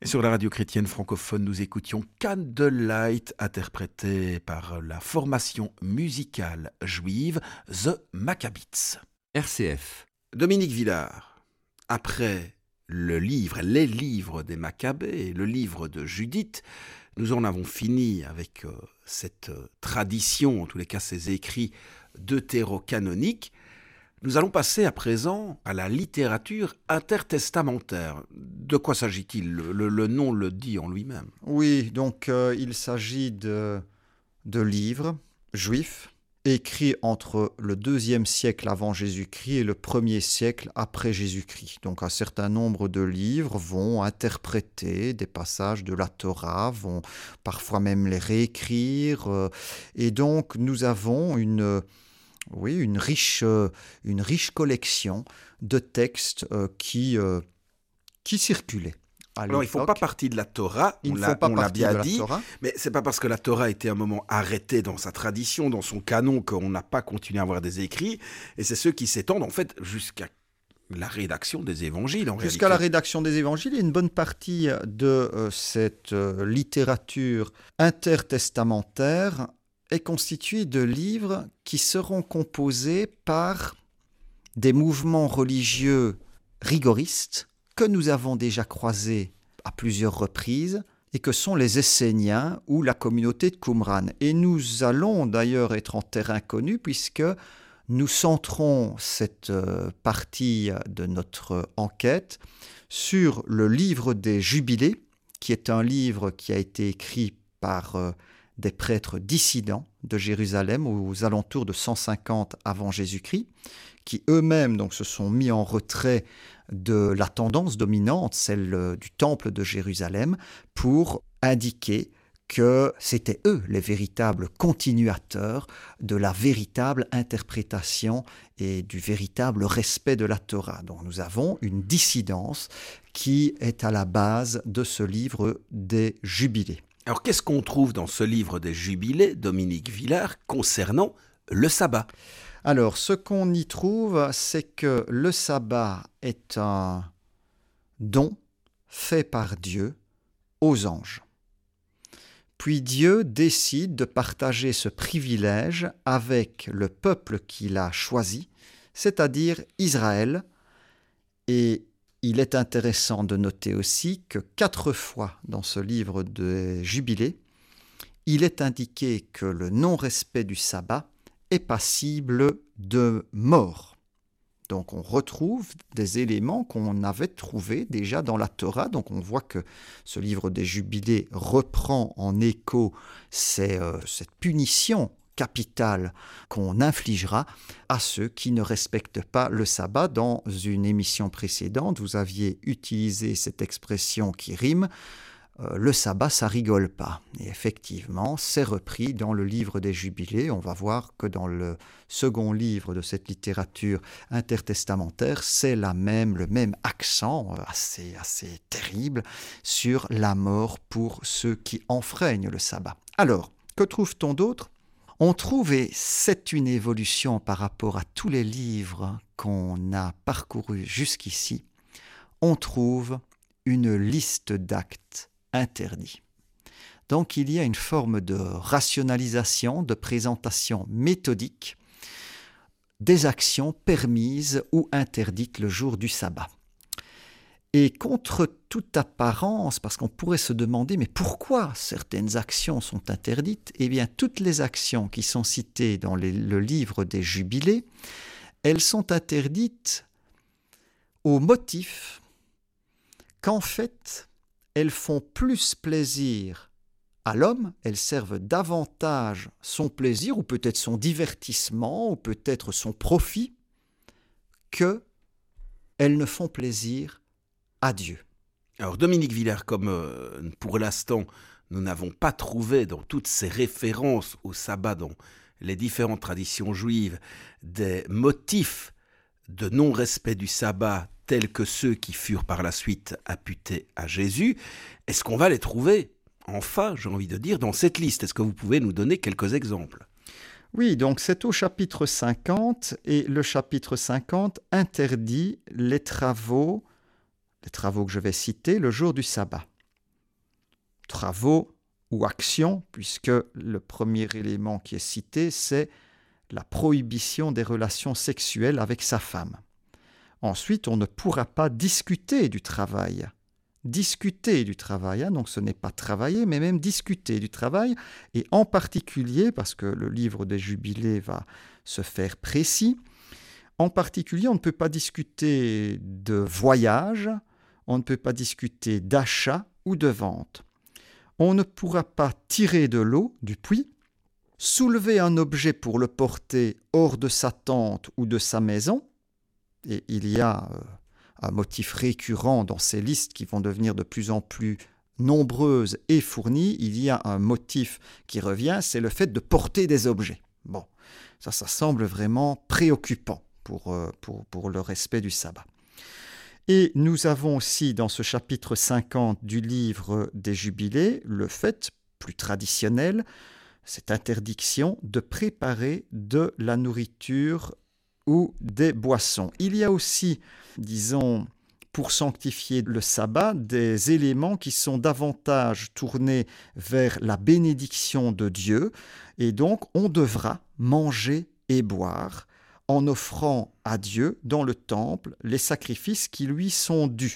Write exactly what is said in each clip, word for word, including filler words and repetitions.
Et sur la radio chrétienne francophone, nous écoutions Candlelight, interprété par la formation musicale juive The Maccabites. R C F. Dominique Villard, après le livre, les livres des Maccabées et le livre de Judith, nous en avons fini avec euh, cette euh, tradition, en tous les cas ces écrits deutérocanoniques. Nous allons passer à présent à la littérature intertestamentaire. De quoi s'agit-il ? le, le, le nom le dit en lui-même. Oui, donc euh, il s'agit de, de livres juifs écrits entre le deuxième siècle avant Jésus-Christ et le premier siècle après Jésus-Christ. Donc un certain nombre de livres vont interpréter des passages de la Torah, vont parfois même les réécrire. Euh, et donc nous avons une... Oui, une riche, euh, une riche collection de textes euh, qui, euh, qui circulaient. Alors, ils ne font pas partie de la Torah, ils on ne l'a, font pas on l'a partie bien de la dit, Torah. Mais ce n'est pas parce que la Torah était un moment arrêtée dans sa tradition, dans son canon, qu'on n'a pas continué à avoir des écrits. Et c'est ceux qui s'étendent en fait jusqu'à la rédaction des évangiles. En Jusqu'à la réalité. rédaction des évangiles, et une bonne partie de euh, cette euh, littérature intertestamentaire est constituée de livres qui seront composés par des mouvements religieux rigoristes que nous avons déjà croisés à plusieurs reprises et que sont les Esséniens ou la communauté de Qumran. Et nous allons d'ailleurs être en terrain connu puisque nous centrons cette partie de notre enquête sur le livre des Jubilés, qui est un livre qui a été écrit par des prêtres dissidents de Jérusalem aux alentours de cent cinquante avant Jésus-Christ, qui eux-mêmes donc, se sont mis en retrait de la tendance dominante, celle du temple de Jérusalem, pour indiquer que c'étaient eux les véritables continuateurs de la véritable interprétation et du véritable respect de la Torah. Donc nous avons une dissidence qui est à la base de ce livre des Jubilés. Alors, qu'est-ce qu'on trouve dans ce livre des Jubilés, Dominique Villard, concernant le sabbat ? Alors, ce qu'on y trouve, c'est que le sabbat est un don fait par Dieu aux anges. Puis Dieu décide de partager ce privilège avec le peuple qu'il a choisi, c'est-à-dire Israël. Et il est intéressant de noter aussi que quatre fois dans ce livre de Jubilés, il est indiqué que le non-respect du sabbat est passible de mort. Donc on retrouve des éléments qu'on avait trouvés déjà dans la Torah. Donc on voit que ce livre des Jubilés reprend en écho ces, euh, cette punition capitale qu'on infligera à ceux qui ne respectent pas le sabbat. Dans une émission précédente, vous aviez utilisé cette expression qui rime, euh, le sabbat, ça rigole pas. Et effectivement, c'est repris dans le livre des Jubilés. On va voir que dans le second livre de cette littérature intertestamentaire, c'est la même, le même accent assez, assez terrible sur la mort pour ceux qui enfreignent le sabbat. Alors, que trouve-t-on d'autre ? On trouve, et c'est une évolution par rapport à tous les livres qu'on a parcourus jusqu'ici, on trouve une liste d'actes interdits. Donc il y a une forme de rationalisation, de présentation méthodique des actions permises ou interdites le jour du sabbat. Et contre toute apparence, parce qu'on pourrait se demander, mais pourquoi certaines actions sont interdites ? Eh bien, toutes les actions qui sont citées dans les, le livre des Jubilés, elles sont interdites au motif qu'en fait, elles font plus plaisir à l'homme, elles servent davantage son plaisir, ou peut-être son divertissement, ou peut-être son profit, qu'elles ne font plaisir à Dieu. Alors Dominique Villard, comme euh, pour l'instant nous n'avons pas trouvé dans toutes ces références au sabbat, dans les différentes traditions juives, des motifs de non-respect du sabbat tels que ceux qui furent par la suite imputés à Jésus, est-ce qu'on va les trouver, enfin, j'ai envie de dire, dans cette liste ? Est-ce que vous pouvez nous donner quelques exemples ? Oui, donc c'est au chapitre cinquante, et le chapitre cinquante interdit les travaux les travaux que je vais citer, le jour du sabbat. travaux ou actions, puisque le premier élément qui est cité, c'est la prohibition des relations sexuelles avec sa femme. Ensuite, on ne pourra pas discuter du travail. Discuter du travail, hein, donc ce n'est pas travailler, mais même discuter du travail, et en particulier, parce que le livre des Jubilés va se faire précis, en particulier, on ne peut pas discuter de voyage, on ne peut pas discuter d'achat ou de vente. On ne pourra pas tirer de l'eau du puits, soulever un objet pour le porter hors de sa tente ou de sa maison, et il y a euh, un motif récurrent dans ces listes qui vont devenir de plus en plus nombreuses et fournies, il y a un motif qui revient, c'est le fait de porter des objets. Bon, ça, ça semble vraiment préoccupant pour, euh, pour, pour le respect du sabbat. Et nous avons aussi dans ce chapitre cinquante du livre des Jubilés le fait plus traditionnel, cette interdiction de préparer de la nourriture ou des boissons. Il y a aussi, disons, pour sanctifier le sabbat, des éléments qui sont davantage tournés vers la bénédiction de Dieu, et donc on devra manger et boire en offrant à Dieu dans le temple les sacrifices qui lui sont dus.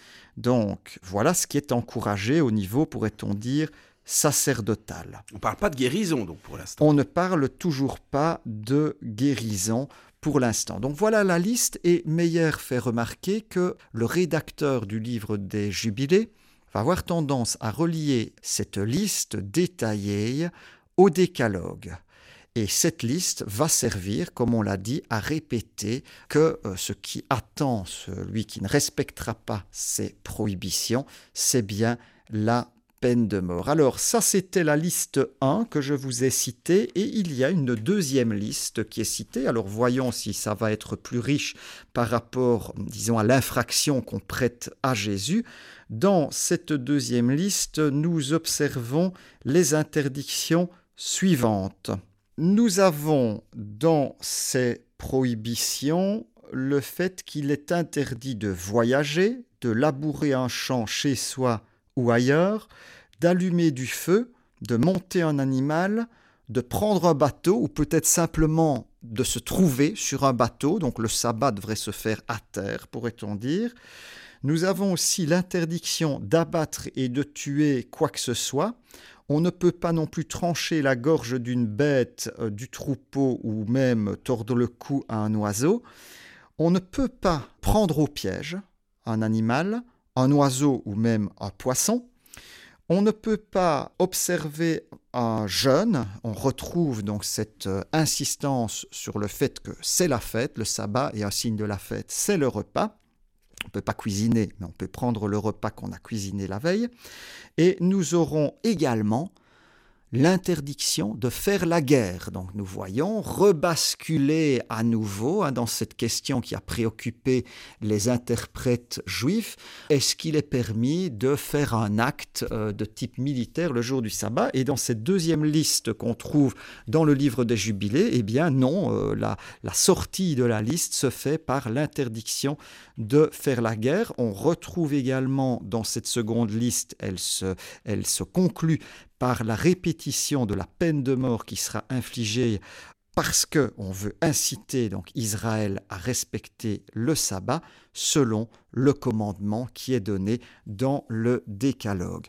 Donc voilà ce qui est encouragé au niveau, pourrait-on dire, sacerdotal. On ne parle pas de guérison donc pour l'instant. On ne parle toujours pas de guérison pour l'instant. Donc voilà la liste, et Meyer fait remarquer que le rédacteur du livre des Jubilés va avoir tendance à relier cette liste détaillée au décalogue. Et cette liste va servir, comme on l'a dit, à répéter que euh, ce qui attend celui qui ne respectera pas ces prohibitions, c'est bien la peine de mort. Alors ça, c'était la liste un que je vous ai citée, et il y a une deuxième liste qui est citée. Alors voyons si ça va être plus riche par rapport, disons, à l'infraction qu'on prête à Jésus. Dans cette deuxième liste, nous observons les interdictions suivantes. Nous avons dans ces prohibitions le fait qu'il est interdit de voyager, de labourer un champ chez soi ou ailleurs, d'allumer du feu, de monter un animal, de prendre un bateau ou peut-être simplement de se trouver sur un bateau. Donc le sabbat devrait se faire à terre, pourrait-on dire. Nous avons aussi l'interdiction d'abattre et de tuer quoi que ce soit. On ne peut pas non plus trancher la gorge d'une bête, euh, du troupeau, ou même tordre le cou à un oiseau. On ne peut pas prendre au piège un animal, un oiseau ou même un poisson. On ne peut pas observer un jeûne. On retrouve donc cette euh, insistance sur le fait que c'est la fête, le sabbat, et un signe de la fête, c'est le repas. On ne peut pas cuisiner, mais on peut prendre le repas qu'on a cuisiné la veille. Et nous aurons également l'interdiction de faire la guerre. Donc nous voyons rebasculer à nouveau hein, dans cette question qui a préoccupé les interprètes juifs. Est-ce qu'il est permis de faire un acte euh, de type militaire le jour du sabbat? Et dans cette deuxième liste qu'on trouve dans le livre des Jubilés, eh bien non, euh, la, la sortie de la liste se fait par l'interdiction de faire la guerre. On retrouve également dans cette seconde liste, elle se, elle se conclut par la répétition de la peine de mort qui sera infligée parce qu'on veut inciter donc Israël à respecter le sabbat selon le commandement qui est donné dans le décalogue.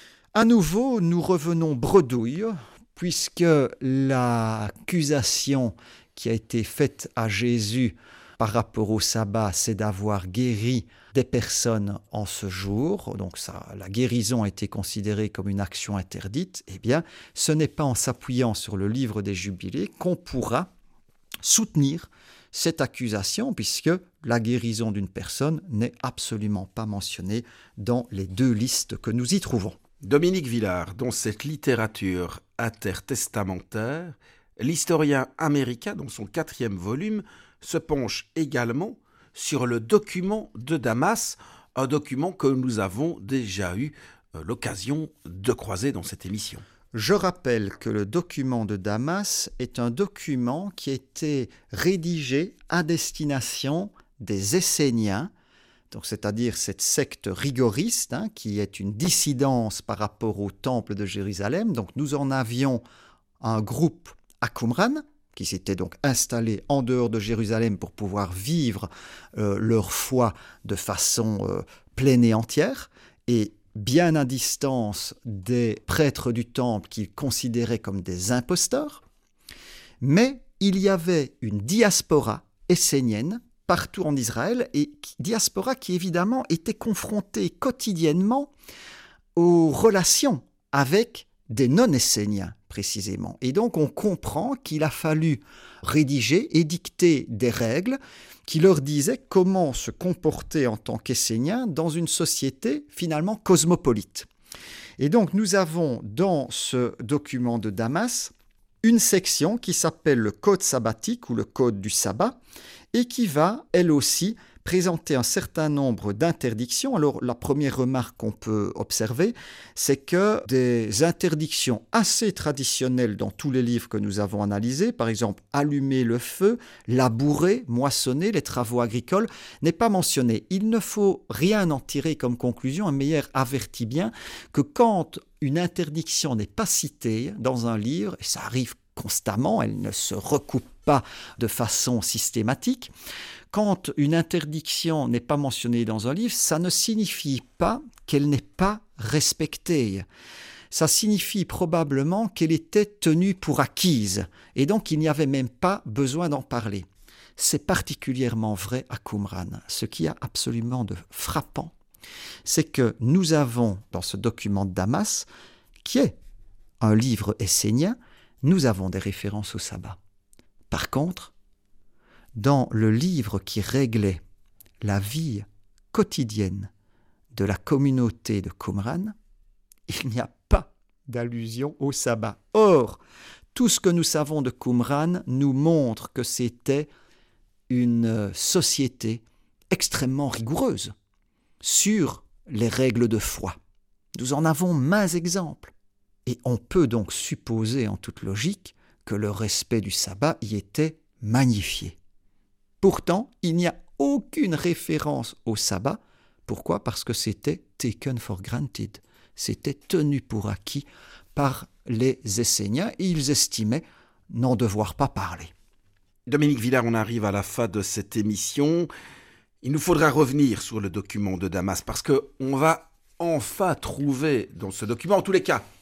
À nouveau, nous revenons bredouille, puisque l'accusation qui a été faite à Jésus par rapport au sabbat, c'est d'avoir guéri des personnes en ce jour. Donc ça, la guérison a été considérée comme une action interdite. Eh bien, ce n'est pas en s'appuyant sur le livre des Jubilés qu'on pourra soutenir cette accusation, puisque la guérison d'une personne n'est absolument pas mentionnée dans les deux listes que nous y trouvons. Dominique Villard, dans cette littérature intertestamentaire, l'historien américain, dans son quatrième volume, se penche également sur le document de Damas, un document que nous avons déjà eu euh, l'occasion de croiser dans cette émission. Je rappelle que le document de Damas est un document qui a été rédigé à destination des Esséniens donc c'est-à-dire cette secte rigoriste, hein, qui est une dissidence par rapport au temple de Jérusalem. Donc nous en avions un groupe à Qumran, qui s'étaient donc installés en dehors de Jérusalem pour pouvoir vivre euh, leur foi de façon euh, pleine et entière, et bien à distance des prêtres du temple qu'ils considéraient comme des imposteurs. Mais il y avait une diaspora essénienne partout en Israël, et diaspora qui évidemment était confrontée quotidiennement aux relations avec des non-esséniens précisément. Et donc on comprend qu'il a fallu rédiger, édicter des règles qui leur disaient comment se comporter en tant qu'esséniens dans une société finalement cosmopolite. Et donc nous avons dans ce document de Damas une section qui s'appelle le Code sabbatique ou le Code du sabbat, et qui va, elle aussi, présenter un certain nombre d'interdictions. Alors, la première remarque qu'on peut observer, c'est que des interdictions assez traditionnelles dans tous les livres que nous avons analysés, par exemple, allumer le feu, labourer, moissonner, les travaux agricoles, n'est pas mentionné. Il ne faut rien en tirer comme conclusion. Un Meyer avertit bien que quand une interdiction n'est pas citée dans un livre, et ça arrive constamment, elle ne se recoupe pas de façon systématique. Quand une interdiction n'est pas mentionnée dans un livre, ça ne signifie pas qu'elle n'est pas respectée. Ça signifie probablement qu'elle était tenue pour acquise, et donc il n'y avait même pas besoin d'en parler. C'est particulièrement vrai à Qumran. Ce qui est absolument de frappant, c'est que nous avons dans ce document de Damas, qui est un livre essénien, nous avons des références au sabbat. Par contre, dans le livre qui réglait la vie quotidienne de la communauté de Qumran, il n'y a pas d'allusion au sabbat. Or, tout ce que nous savons de Qumran nous montre que c'était une société extrêmement rigoureuse sur les règles de foi. Nous en avons maints exemples. Et on peut donc supposer en toute logique que le respect du sabbat y était magnifié. Pourtant, il n'y a aucune référence au sabbat. Pourquoi ? Parce que c'était taken for granted. C'était tenu pour acquis par les Esséniens et ils estimaient n'en devoir pas parler. Dominique Villard, on arrive à la fin de cette émission. Il nous faudra revenir sur le document de Damas parce qu'on va enfin trouver dans ce document, en tous les cas,